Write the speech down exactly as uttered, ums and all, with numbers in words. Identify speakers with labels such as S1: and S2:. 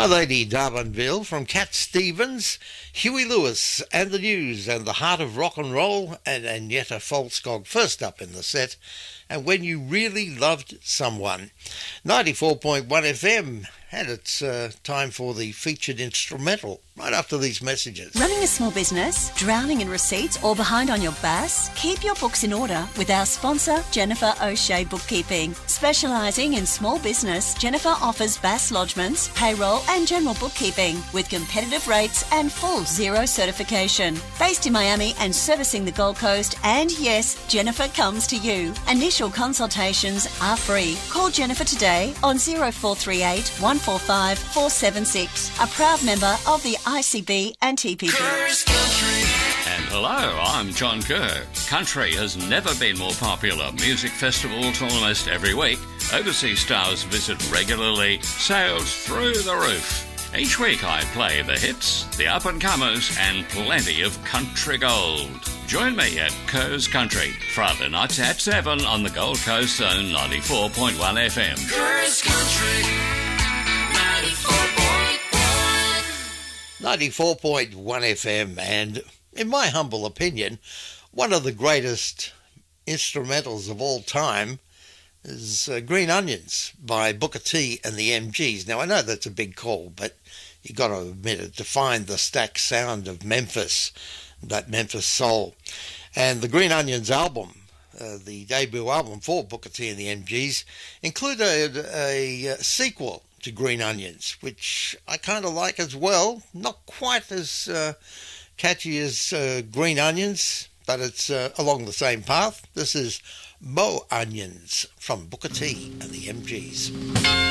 S1: My Lady Darwinville from Cat Stevens, Huey Lewis and the News and the Heart of Rock and Roll, and Agneta Falskog first up in the set, and When You Really Loved Someone. ninety-four point one F M, and it's uh, time for the featured instrumental right after these messages.
S2: Running a small business, drowning in receipts or behind on your B A S? Keep your books in order with our sponsor, Jennifer O'Shea Bookkeeping. Specialising in small business, Jennifer offers B A S lodgements, payroll and general bookkeeping with competitive rates and full zero certification. Based in Miami and servicing the Gold Coast, and yes, Jennifer comes to you. Initial consultations are free. Call Jennifer today on zero four three eight, one four five, four seven six. A proud member of the I C B and T P P.
S3: And hello, I'm John Kerr. Country has never been more popular. Music festivals almost every week. Overseas stars visit regularly. Sales through the roof. Each week I play the hits, the up-and-comers, and plenty of country gold. Join me at Kerr's Country, Friday nights at seven on the Gold Coast on ninety-four point one F M.
S4: Kerr's Country, ninety-four point one.
S1: ninety-four point one F M, and in my humble opinion, one of the greatest instrumentals of all time is uh, Green Onions by Booker T and the M Gs. Now, I know that's a big call, but you got to admit it defined the stacked sound of Memphis, that Memphis soul. And the Green Onions album, uh, the debut album for Booker T and the M Gs, included a, a sequel to Green Onions, which I kind of like as well. Not quite as uh, catchy as uh, Green Onions, but it's uh, along the same path. This is Mo Onions from Booker T and the M Gs.